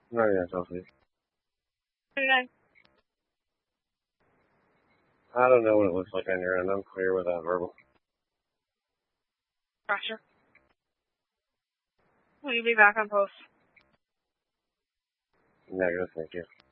No, yeah, Chelsea. 39. I don't know what it looks like on your end. I'm clear without verbal. Roger. Will you be back on post? Negative, thank you.